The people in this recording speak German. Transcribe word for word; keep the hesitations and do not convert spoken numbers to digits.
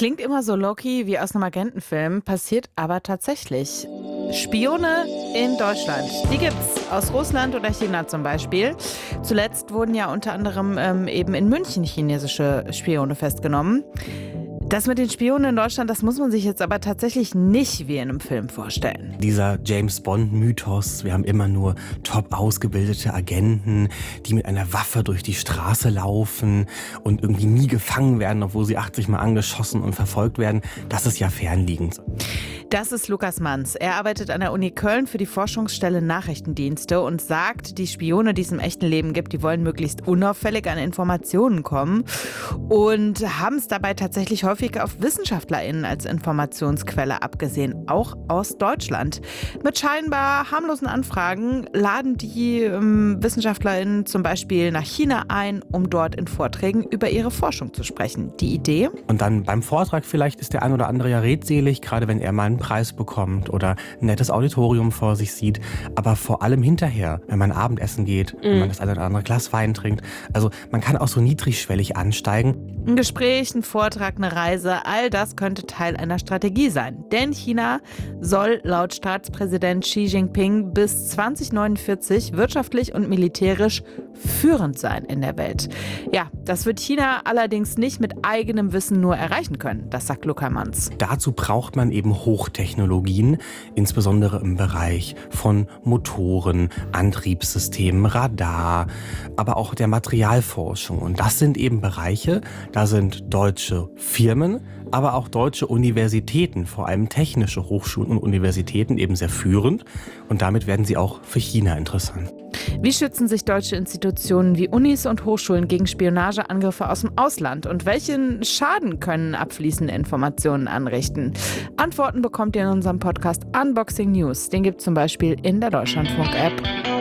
Klingt immer so low-key wie aus einem Agentenfilm, passiert aber tatsächlich. Spione in Deutschland, die gibt's aus Russland oder China zum Beispiel. Zuletzt wurden ja unter anderem ähm, eben in München chinesische Spione festgenommen. Das mit den Spionen in Deutschland, das muss man sich jetzt aber tatsächlich nicht wie in einem Film vorstellen. Dieser James-Bond-Mythos, wir haben immer nur top ausgebildete Agenten, die mit einer Waffe durch die Straße laufen und irgendwie nie gefangen werden, obwohl sie achtzig Mal angeschossen und verfolgt werden, das ist ja fernliegend. Das ist Lukas Manz. Er arbeitet an der Uni Köln für die Forschungsstelle Nachrichtendienste und sagt, die Spione, die es im echten Leben gibt, die wollen möglichst unauffällig an Informationen kommen und haben es dabei tatsächlich häufig auf WissenschaftlerInnen als Informationsquelle abgesehen, auch aus Deutschland. Mit scheinbar harmlosen Anfragen laden die ähm, WissenschaftlerInnen zum Beispiel nach China ein, um dort in Vorträgen über ihre Forschung zu sprechen. Die Idee? Und dann beim Vortrag vielleicht ist der ein oder andere ja redselig, gerade wenn er mal einen Preis bekommt oder ein nettes Auditorium vor sich sieht. Aber vor allem hinterher, wenn man Abendessen geht, mm. wenn man das eine oder andere Glas Wein trinkt. Also man kann auch so niedrigschwellig ansteigen. Ein Gespräch, ein Vortrag, eine Reise, all das könnte Teil einer Strategie sein. Denn China soll laut Staatspräsident Xi Jinping bis zwanzig neunundvierzig wirtschaftlich und militärisch führend sein in der Welt. Ja, das wird China allerdings nicht mit eigenem Wissen nur erreichen können, das sagt Lukas Manz. Dazu braucht man eben Hochtechnologien, insbesondere im Bereich von Motoren, Antriebssystemen, Radar, aber auch der Materialforschung. Und das sind eben Bereiche, da sind deutsche Firmen, aber auch deutsche Universitäten, vor allem technische Hochschulen und Universitäten, eben sehr führend. Und damit werden sie auch für China interessant. Wie schützen sich deutsche Institutionen wie Unis und Hochschulen gegen Spionageangriffe aus dem Ausland? Und welchen Schaden können abfließende Informationen anrichten? Antworten bekommt ihr in unserem Podcast Unboxing News. Den gibt es zum Beispiel in der Deutschlandfunk-App.